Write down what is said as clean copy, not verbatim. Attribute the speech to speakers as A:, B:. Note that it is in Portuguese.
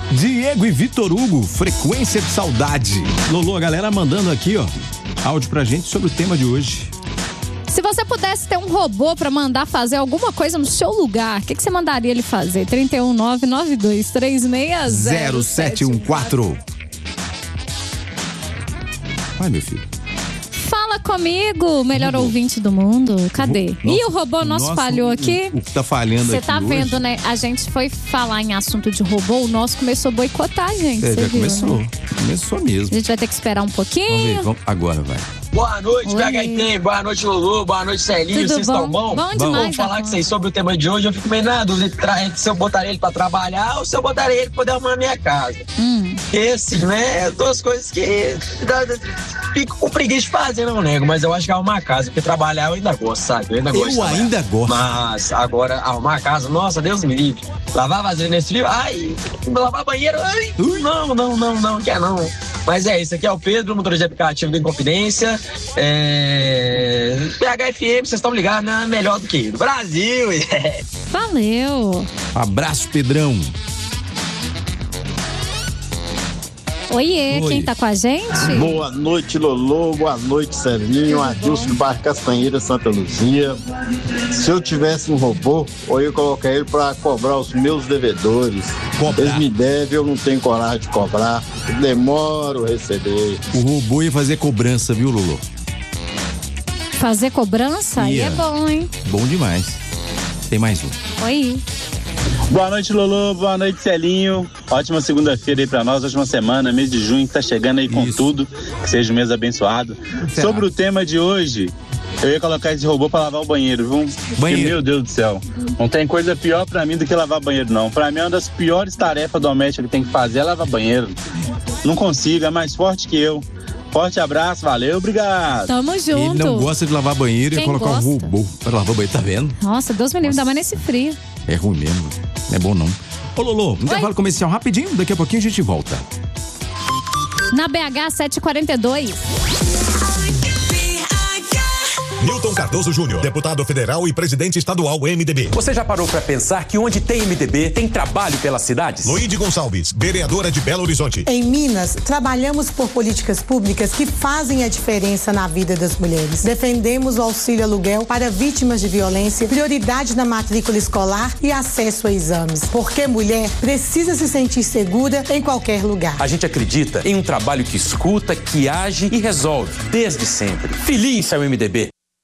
A: Diego e Vitor Hugo, Frequência de Saudade. Lolo, a galera mandando aqui, ó, áudio pra gente sobre o tema de hoje.
B: Se você pudesse ter um robô pra mandar fazer alguma coisa no seu lugar, o que você mandaria ele fazer? 31992360714.
A: Vai, meu filho.
B: Fala comigo, melhor ouvinte do mundo. Cadê? Ih, o robô nosso falhou aqui.
A: O que tá falhando aqui?
B: Você tá vendo, hoje, né? A gente foi falar em assunto de robô, o nosso começou a boicotar, gente.
A: Já
B: viu,
A: começou.
B: né?
A: Começou mesmo.
B: A gente vai ter que esperar um pouquinho.
A: Vamos ver, agora vai.
C: Boa noite, BHT. Boa noite, Lulu. Boa noite, Celinho. Vocês estão bom?
B: Bom demais.
C: Vamos falar com vocês sobre o tema de hoje. Eu fico meio na dúvida entre se eu botaria ele pra trabalhar ou se eu botaria ele pra poder arrumar a minha casa. Esse, né? Duas coisas que fico com preguiça de fazer, não nego. Mas eu acho que arrumar a casa, porque trabalhar eu ainda gosto, sabe? Eu ainda gosto. Mas agora, arrumar a casa, nossa, Deus me livre. Lavar vasilha nesse frio, ai, lavar banheiro, ai, não quer não. Mas é isso, aqui é o Pedro, motorista de aplicativo do Inconfidência. PHFM, vocês estão ligados, né? Melhor do que do Brasil.
B: Valeu.
A: Abraço, Pedrão.
B: Oiê, quem tá com a gente?
D: Boa noite, Lolo. Boa noite, Celinho. Adilson do bairro Castanheira, Santa Luzia. Se eu tivesse um robô, eu ia colocar ele pra cobrar os meus devedores. Eles me devem, eu não tenho coragem de cobrar. Demoro a receber.
A: O robô ia fazer cobrança, viu, Lolo?
B: Fazer cobrança? Aí é bom, hein?
A: Bom demais. Tem mais um.
B: Oi.
E: Boa noite, Lolo. Boa noite, Celinho. Ótima segunda-feira aí pra nós, ótima semana, mês de junho que tá chegando aí com tudo. Que seja um mês abençoado. Sobre o tema de hoje, eu ia colocar esse robô pra lavar o banheiro, viu? Porque, meu Deus do céu, não tem coisa pior pra mim do que lavar banheiro, não. Pra mim, uma das piores tarefas domésticas que tem que fazer é lavar banheiro. Não consigo, é mais forte que eu. Forte abraço, valeu, obrigado.
B: Tamo junto.
A: Ele não gosta de lavar banheiro e colocar um robô pra lavar o banheiro, tá vendo?
B: Nossa, Deus me livre, ainda mais nesse frio.
A: É ruim mesmo, não é bom não. Ô Lolo, intervalo comercial rapidinho, daqui a pouquinho a gente volta.
B: Na BH 742.
F: Newton Cardoso Júnior, deputado federal e presidente estadual MDB.
G: Você já parou para pensar que onde tem MDB tem trabalho pelas cidades?
F: Luíde Gonçalves, vereadora de Belo Horizonte.
H: Em Minas, trabalhamos por políticas públicas que fazem a diferença na vida das mulheres. Defendemos o auxílio aluguel para vítimas de violência, prioridade na matrícula escolar e acesso a exames. Porque mulher precisa se sentir segura em qualquer lugar.
G: A gente acredita em um trabalho que escuta, que age e resolve, desde sempre. Filie-se ao MDB.